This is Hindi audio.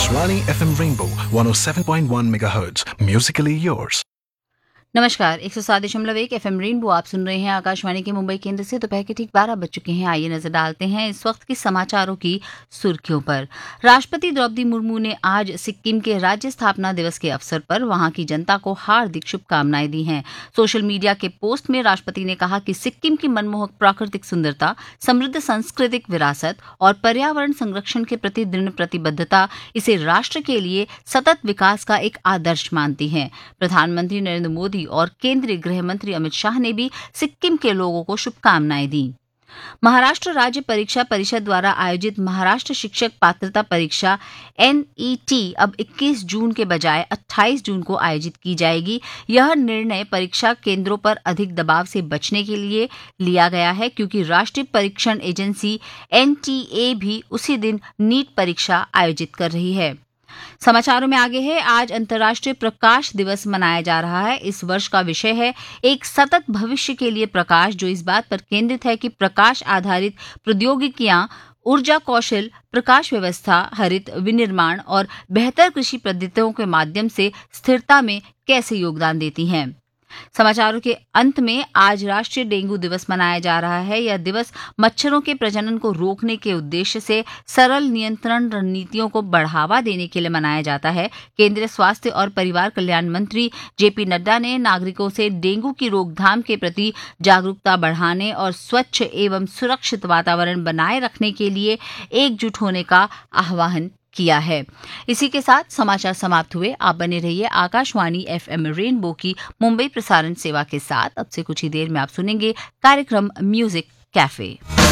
Akashvani FM Rainbow 107.1 MHz. Musically yours. नमस्कार 107.1 एफएम रेनबो आप सुन रहे हैं आकाशवाणी के मुंबई केंद्र से। दोपहर के ठीक 12 बज चुके हैं। आइए नजर डालते हैं इस वक्त की समाचारों की सुर्खियों पर। राष्ट्रपति द्रौपदी मुर्मू ने आज सिक्किम के राज्य स्थापना दिवस के अवसर पर वहां की जनता को हार्दिक शुभकामनाएं दी हैं। सोशल मीडिया के पोस्ट में राष्ट्रपति ने कहा कि सिक्किम की मनमोहक प्राकृतिक सुंदरता, समृद्ध सांस्कृतिक विरासत और पर्यावरण संरक्षण के प्रति दृढ़ प्रतिबद्धता इसे राष्ट्र के लिए सतत विकास का एक आदर्श मानती है। प्रधानमंत्री नरेंद्र मोदी और केंद्रीय गृह मंत्री अमित शाह ने भी सिक्किम के लोगों को शुभकामनाएं दी। महाराष्ट्र राज्य परीक्षा परिषद द्वारा आयोजित महाराष्ट्र शिक्षक पात्रता परीक्षा NET अब 21 जून के बजाय 28 जून को आयोजित की जाएगी। यह निर्णय परीक्षा केंद्रों पर अधिक दबाव से बचने के लिए लिया गया है, क्योंकि राष्ट्रीय परीक्षण एजेंसी NTA भी उसी दिन नीट परीक्षा आयोजित कर रही है। समाचारों में आगे है। आज अंतर्राष्ट्रीय प्रकाश दिवस मनाया जा रहा है। इस वर्ष का विषय है एक सतत भविष्य के लिए प्रकाश, जो इस बात पर केंद्रित है कि प्रकाश आधारित प्रौद्योगिकियां ऊर्जा कौशल, प्रकाश व्यवस्था, हरित विनिर्माण और बेहतर कृषि पद्धतियों के माध्यम से स्थिरता में कैसे योगदान देती हैं। समाचारों के अंत में आज राष्ट्रीय डेंगू दिवस मनाया जा रहा है। यह दिवस मच्छरों के प्रजनन को रोकने के उद्देश्य से सरल नियंत्रण रणनीतियों को बढ़ावा देने के लिए मनाया जाता है। केंद्रीय स्वास्थ्य और परिवार कल्याण मंत्री JP नड्डा ने नागरिकों से डेंगू की रोकथाम के प्रति जागरूकता बढ़ाने और स्वच्छ एवं सुरक्षित वातावरण बनाए रखने के लिए एकजुट होने का आह्वान किया है। इसी के साथ समाचार समाप्त हुए। आप बने रहिए आकाशवाणी FM रेनबो की मुंबई प्रसारण सेवा के साथ। अब से कुछ ही देर में आप सुनेंगे कार्यक्रम म्यूजिक कैफे।